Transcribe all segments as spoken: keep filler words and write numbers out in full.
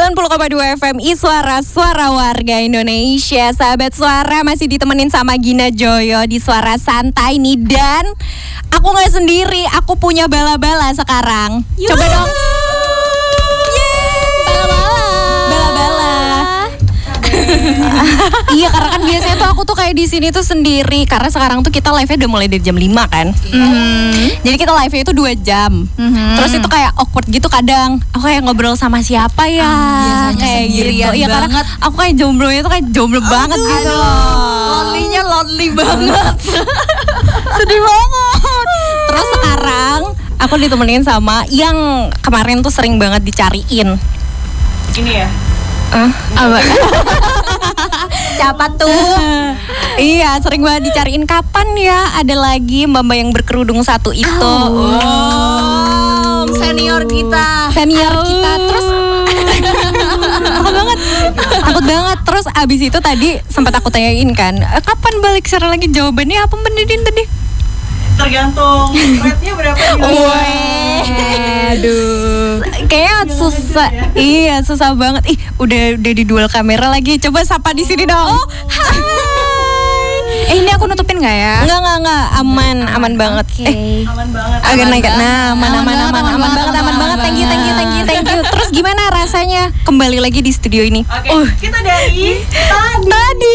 sembilan puluh koma dua F M Iswara, Suara Warga Indonesia. Sahabat Suara, masih ditemenin sama Gina Joyo di Suara Santai nih. Dan aku gak sendiri, aku punya bala-bala sekarang. Yuh. Coba dong. Iya, karena kan biasanya tuh aku tuh kayak di sini tuh sendiri. Karena sekarang tuh kita live-nya udah mulai dari jam lima kan. Mm-hmm. Jadi kita live-nya itu dua jam. Mm-hmm. Terus itu kayak awkward gitu kadang. Aku kayak ngobrol sama siapa ya? Ah, kayak gitu. Iya, karena aku kayak jomblonya tuh kayak jomblo Aduh, banget gitu loh. Lonely-nya lonely banget. Sedih banget. Terus sekarang aku ditemenin sama yang kemarin tuh sering banget dicariin. Ini ya. Uh, apa? Siapa tuh? Iya, sering banget dicariin kapan ya ada lagi mbak-mbak yang berkerudung satu itu. Oh, oh. Senior kita. Senior oh. kita. Terus takut banget. Takut banget. Terus abis itu tadi sempat aku tanyain kan, kapan balik secara lagi, jawabannya apa Mbak Didin tadi? Tergantung rate-nya berapa gitu. Aduh, kayak susah. Ya? Iya, susah banget. Ih, udah udah di dual kamera lagi. Coba sapa di sini dong. Oh, hai. Eh, ini aku nutupin nggak ya? Nggak nggak nggak, aman aman banget. Okay. Eh, aman banget. Agak naik. Nah, aman aman aman aman banget, aman banget. Thank you, thank you, thank you, thank you. Terus gimana rasanya kembali lagi di studio ini? Oke, okay. uh. kita dari tadi. Tadi.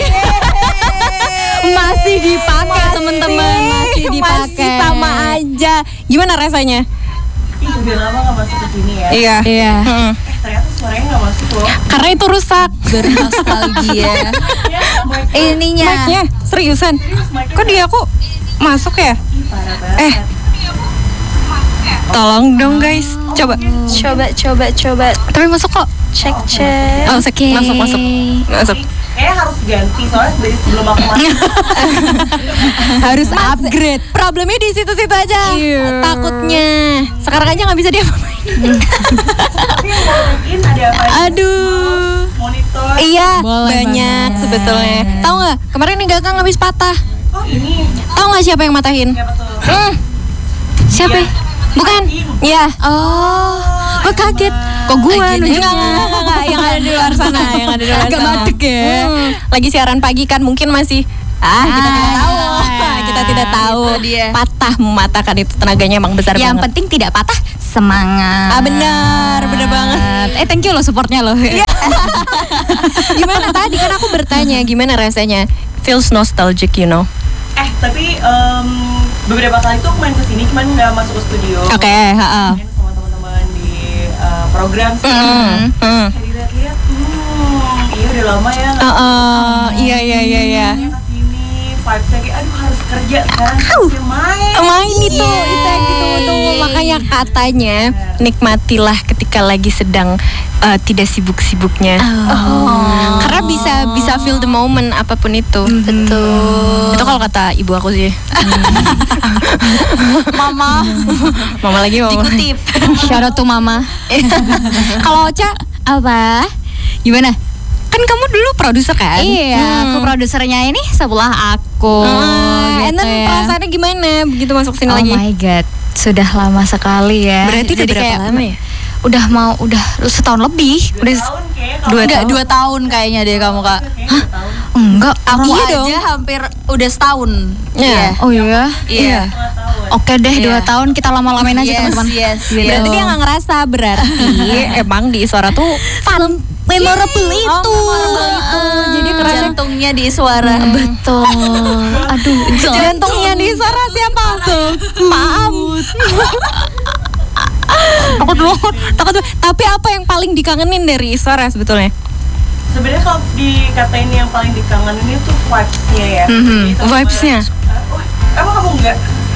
Masih dipakai teman-teman, masih dipakai. Masih sama aja. Gimana rasanya? Ih, udah lama gak masuk ke sini ya. Iya. Iya. Eh, ternyata suaranya gak masuk loh. Karena itu rusak. Bernostalgia. Ininya. Mic-nya, seriusan. Serius, kok dia aku masuk ya? Ih, parah banget. Eh. Tolong dong guys. Coba. Coba, coba, coba. Tapi masuk kok. Cek, cek. Oh, okay. Masuk, masuk. Masuk. Kayaknya harus ganti soalnya dari sebelum aku masuk. Harus upgrade. Problemnya di situ-situ aja. Yeah. Takutnya. Sekarang aja nggak bisa dia main. Tapi yang mau mungkin ada apa aja? Aduh. Monitor. Iya, boleh banyak banget. Sebetulnya. Tahu nggak? Kemarin nih gagang habis patah. Oh ini. Tahu nggak siapa yang matahin? Siapa tuh? Hmm. Siapa? Ya. Bukan? Iya. Oh. Gue kaget. Kok gue nunjuknya? Yang ada di luar sana, yang ada di luar sana. Agak batuk ya. Hmm. Lagi siaran pagi kan, mungkin masih ah, kita ah, tidak tahu. Kita tidak tahu. Patah mematahkan itu tenaganya emang besar yang banget. Yang penting tidak patah, semangat. Ah benar, benar banget. Eh thank you loh supportnya loh. Gimana tadi kan aku bertanya gimana rasanya? Feels nostalgic, you know. Eh tapi um, beberapa kali tuh aku main kesini cuman nggak masuk ke studio. Oke, okay, heeh. Sama teman-teman di uh, program sih. Mm, mm. Kayak dilihat-lihat, hmm, iya udah lama ya. Uh, uh, iya iya iya iya. Kesini, vibes-nya kayak aduh harus kerja sekarang harus main. Main itu, yeah. itu yang ditunggu-tunggu. Makanya katanya nikmatilah ketika lagi sedang uh, tidak sibuk-sibuknya. Oh. Oh. Karena bisa bisa feel the moment apapun itu. Mm-hmm. Betul. Itu kalau kata ibu aku sih. Mama. Mama lagi mama. Dikutip. Shout out to mama. Kalau Ocha apa? Gimana? Kan kamu dulu produser kan? Iya, hmm. aku produsernya ini sebelah aku. Hmm, gitu ya. Perasaannya gimana begitu masuk sini oh lagi? Oh my god, sudah lama sekali ya. Berarti udah berapa kayak, lama ya? Udah mau, udah setahun lebih. Dua udah tahun kayaknya. Dua, enggak, dua tahun kayaknya deh kamu kak. Hah? Enggak, aku iya aja dong. hampir udah setahun. Iya. Yeah. Oh iya? Iya. Oke deh, yeah. dua tahun kita lama-lamain aja yes, teman-teman. Yes, yes. Berarti dia nggak ngerasa berarti emang di Iswara tuh fun. Memorable itu. Oh, memorable itu. Uh, Jadi kerasa jantungnya di Iswara. Hmm. Betul. Aduh, jantungnya di Iswara siapa? Maaf. Takut banget, takut banget. Tapi apa yang paling dikangenin dari Iswara sebetulnya? Sebenarnya kalau dikatain yang paling dikangenin itu vibes-nya ya. Mm-hmm. Vibes-nya? Uh, oh, emang kamu enggak?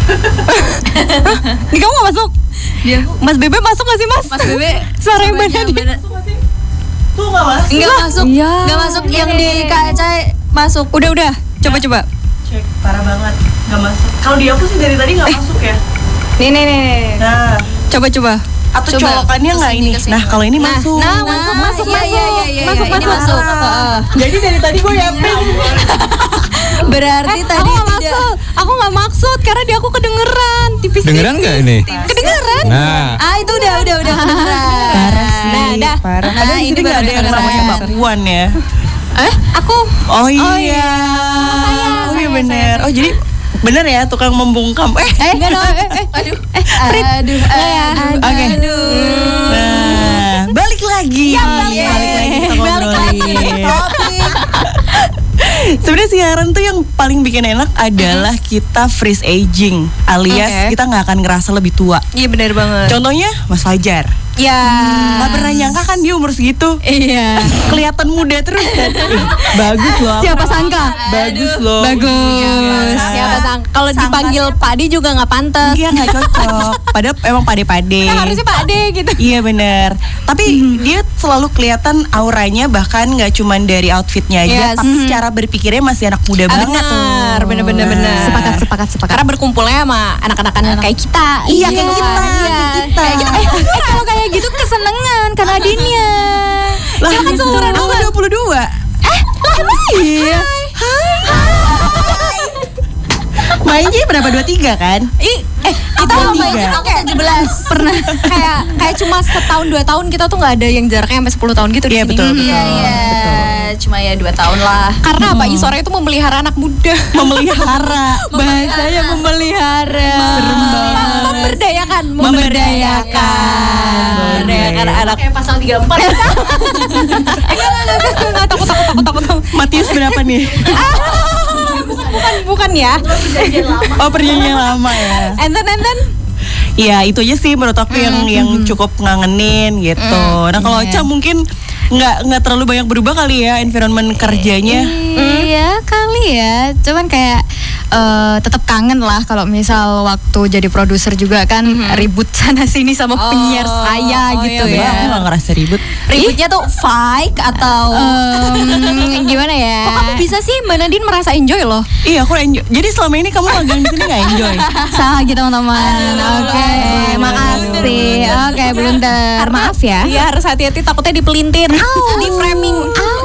Nih kamu gak masuk? Dia. Mas Bebe masuk gak sih mas? Mas Bebe suara yang bener dia. Tuh gak masuk? Enggak masuk, iya. Gak masuk yang di K C masuk. Udah udah, coba-coba. Cek, parah banget, gak masuk. Kalau di aku sih dari tadi gak eh. masuk ya. Nih nih nih. Nah, coba-coba. Atau Coba, colokannya nggak ini? Kesini. Nah kalau ini nah, masuk. Nah masuk nah, masuk iya, masuk iya, iya, iya, masuk iya, masuk. masuk. Uh, Jadi dari tadi gue yakin. Berarti eh, tadi aku nggak maksud, aku nggak maksud karena di aku kedengeran tipis. Dengeran nggak ini? Kedengeran. Nah. Ah itu udah udah udah kedengeran. Nah, dah. parah. Nah, Ada di ini sini nggak baru ada yang dengar namanya saya. Mbak Puan ya? Eh, aku Oh iya. Oh iya. Saya, Oh iya saya, bener. Oh jadi bener ya tukang membungkam. Eh, eh enggak dong. Eh, eh, aduh. Eh, Frit. Aduh, ya. Oke. Nah, balik lagi. Ya, balik Balik lagi. lagi kita Balik lagi. ngobrolin. Sebenarnya siaran tuh yang paling bikin enak adalah kita freeze aging, alias Oke. kita nggak akan ngerasa lebih tua. Iya benar banget. Contohnya Mas Fajar. Ya. Nggak pernah nyangka kan dia umur segitu. Iya. Kelihatan muda terus kan. Ih, bagus loh. siapa sangka? Bagus loh. Bagus. Siapa sang? Kalau dipanggil Padi juga nggak pantas. Iya nggak cocok. Padahal emang pade-pade. Kan harusnya Pak Ade gitu. Iya bener. Tapi dia selalu kelihatan auranya, bahkan nggak cuman dari outfitnya aja, Yes. tapi secara berpikirnya masih anak muda banget. Benar, benar-benar benar. Sepakat, sepakat, sepakat. Karena berkumpulnya sama anak-anak kayak kita. Iya, kayak kita, Iya. kayak kita. Kayak kita. Eh, eh, kalau kayak gitu kesenengan kan Adinnya. Lah, Kita kan seumuran aku bukan? dua puluh dua. Iya. Mainnya berapa? dua puluh tiga kan? Ih, eh kita Aku lama tiga. itu kayak tujuh belas pernah kayak kayak cuma setahun dua tahun kita tuh nggak ada yang jaraknya sampai sepuluh tahun gitu di Iya sini. betul, betul. Iya, iya. Cuma ya dua tahun lah. Karena apa? Isora itu memelihara anak muda. Memelihara. Bahasanya memelihara. Serem banget. Memberdayakan, Memberdayakan. memberdayakan anak. Kayak pasal tiga puluh empat. Eh, enggak, enggak, enggak, enggak, takut, takut, takut, takut, takut. Matius berapa nih? Bukan, bukan ya. Oh perjanjian lama ya. And then, and then. Iya itu aja sih menurut aku yang yang cukup ngangenin gitu. Nah kalau Ocha mungkin nggak nggak terlalu banyak berubah kali ya environment kerjanya. Iya kali ya. Cuman kayak eh, tetap kangen lah kalau misal waktu jadi produser juga kan ribut sana sini sama Oh, penyiar saya oh gitu iya, ya. Aku nggak ngerasa ribut. Ributnya tuh fake atau Em, gimana ya? kok kamu bisa sih Mbak Nadine merasa enjoy loh? Iya aku enjoy. Jadi selama ini kamu magang di sini nggak enjoy? Salah gitu teman-teman. Oke, aduh, makasih. Oke, blunder. Maaf ya. Iya harus hati-hati takutnya dipelintir, di framing.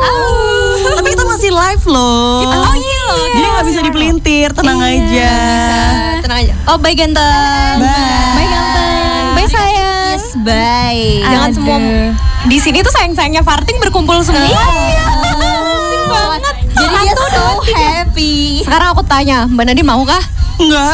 Tapi kita masih live loh. Oh iya loh. Jadi nggak bisa dipelintir, tenang aja. Tenang aja. Oh bye ganteng. Bye. Bye ganteng. Bye sayang. Yes, bye. Jangan Aduh. semua di sini tuh sayang-sayangnya Farting berkumpul semua. Iya. banget. Jadi dia so happy. Sekarang aku tanya, Mbak Nadine mau kah? Enggak.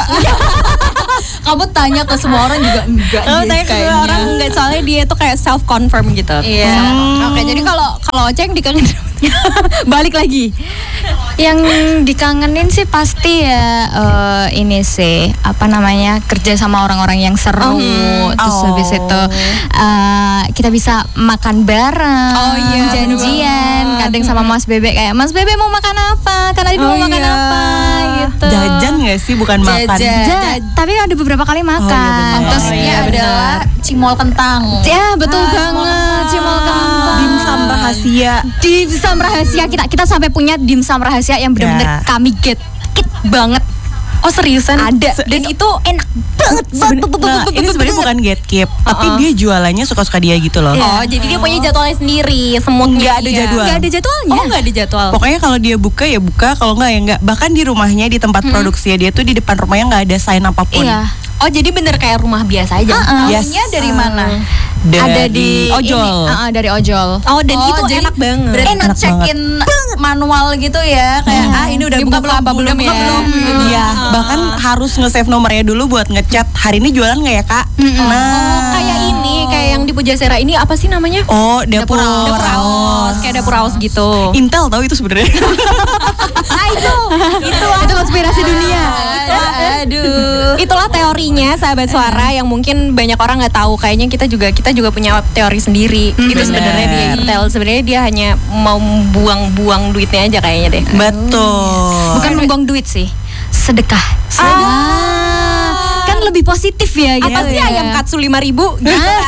Kamu tanya ke semua orang juga enggak. Oh, tanya ke kayaknya. orang enggak, soalnya dia tuh kayak self confirm gitu. Iya. Hmm. Oke, jadi kalau kalau Oceng dikangen balik lagi. Yang dikangenin sih pasti ya eh, ini sih apa namanya kerja sama orang-orang yang seru. Terus Oh. habis itu eh, kita bisa makan bareng. Oh, iya, Janjian. bener Kadang sama Mas Bebe kayak Mas Bebe mau makan apa? Karena dia mau Oh, makan iya. apa gitu. Jajan nggak sih bukan makan? Ja- tapi ada beberapa kali makan. bener. Terus Oh, iya, ya adalah cimol kentang. Ya betul banget cimol kentang. Dimsum rahasia. Dimsum rahasia kita kita sampai punya dimsum rahasia yang benar-benar Ya. kami get get banget. Oh seriusan? Ada. Dan itu enak banget. Nah, ini sebenarnya bukan gatekeep, tapi dia jualannya suka-suka dia gitu loh. Oh, jadi dia punya jadwalnya sendiri, semutnya. Nggak ada jadwal. Nggak ada jadwalnya. Oh, nggak ada jadwal. Pokoknya kalau dia buka ya buka, kalau nggak ya nggak. Bahkan di rumahnya, di tempat produksinya dia tuh di depan rumahnya nggak ada sign apapun. Iya. Oh, jadi bener kayak rumah biasa aja. Yes. Taunya dari mana? Dari Ada di ojol. ini, uh-uh, dari ojol. Oh, dan Oh, itu jadi enak banget. Berarti Enak ngecekin manual gitu ya, kayak ah ini udah Dia buka buka belum, apa belum buka ya? belum. Iya, bahkan harus nge-save nomornya dulu buat ngechat. Hari ini jualan nggak ya kak? Nah, Oh, kayak ini, kayak yang di Pujasera ini apa sih namanya? oh dapur, Dapur Raos. Raos, kayak dapur Raos gitu. Intel tahu itu sebenarnya. Ah, itu, itu, Itu konspirasi dunia. Aduh. Itulah teorinya sahabat suara yang mungkin banyak orang nggak tahu. Kayaknya kita juga kita juga punya teori sendiri. Itu sebenarnya dia Intel. Sebenarnya dia hanya mau buang-buang duitnya aja kayaknya deh. Betul. Bukan membuang duit sih, sedekah. Ah, kan lebih positif ya gitu. Apa sih ya. ayam katsu lima ribu?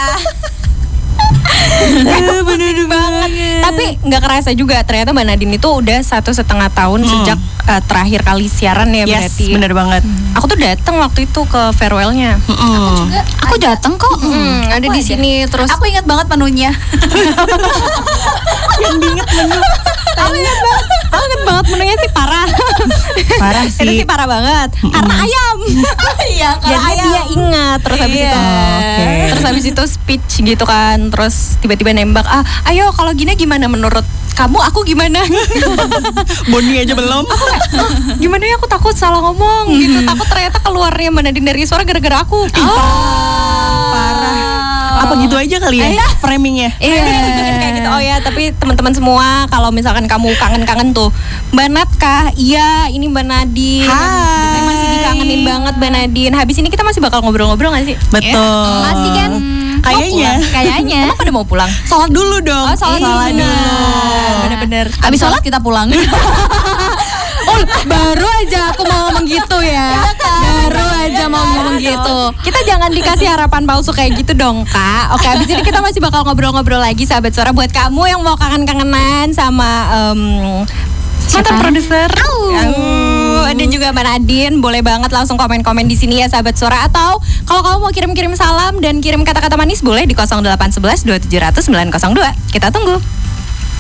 bener banget. Tapi nggak kerasa juga ternyata Mbak Nadine itu udah satu setengah tahun sejak uh, terakhir kali siaran ya Yes, berarti. bener banget. Aku tuh datang waktu itu ke farewellnya. Mm-mm. Aku datang kok. Hmm, ada di sini terus. Aku ingat banget menunya. Yang diinget menu. Aku ingat banget, aku ingat banget menunya sih parah. Parah sih. Itu sih parah banget. Karena ayam. Iya, Jadi dia ingat terus habis Iya. itu. Oke. Terus habis itu speech gitu kan. Terus tiba-tiba nembak, "Ah, ayo kalau gini gimana menurut kamu, aku gimana?" Boni aja belum. Gimana ya, aku takut salah ngomong gitu. Takut ternyata keluarnya Mbak Nadine dari suara gara-gara aku. Parah. Apa gitu aja kali ya framingnya? Iya, kayak gitu. Oh ya, tapi teman-teman semua, kalau misalkan kamu kangen-kangen tuh, Mbak Nat kah? Iya, ini Mbak Nadine. Hai. Masih dikangenin banget Mbak Nadine. Habis ini kita masih bakal ngobrol-ngobrol nggak sih? Betul. Masih kan? Kayaknya. Kayaknya. Emang pada mau pulang? Sholat dulu dong. Oh, sholat Sholat dulu. dulu. Bener-bener. Abis sholat kita pulang. Oh, baru aja aku mau ngomong gitu ya. Baru aja mau ngomong gitu. Kita jangan dikasih harapan palsu kayak gitu dong, Kak. Oke, abis ini kita masih bakal ngobrol-ngobrol lagi, sahabat suara. Buat kamu yang mau kangen-kangenan sama um, mantan produser, uh, dan juga Mbak Nadine, boleh banget langsung komen-komen di sini ya, sahabat suara. Atau kalau kamu mau kirim-kirim salam dan kirim kata-kata manis, boleh di nol delapan satu satu dua tujuh nol nol sembilan nol dua. Kita tunggu.